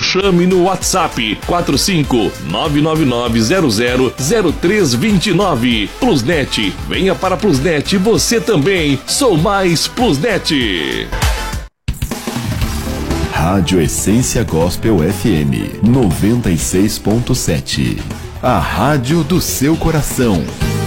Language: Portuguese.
chame no WhatsApp 45999000329. Plusnet, venha para Plusnet você também. Sou mais Plusnet. Rádio Essência Gospel FM 96.7. A rádio do seu coração.